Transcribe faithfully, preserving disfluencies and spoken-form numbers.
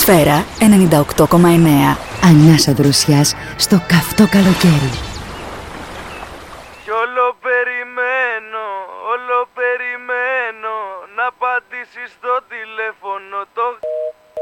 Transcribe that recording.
Σφαίρα ενενήντα οκτώ κόμμα εννέα. Ανάσα δροσιάς στο καυτό καλοκαίρι. Κι όλο περιμένω, όλο περιμένω να πατήσεις στο τηλέφωνο το...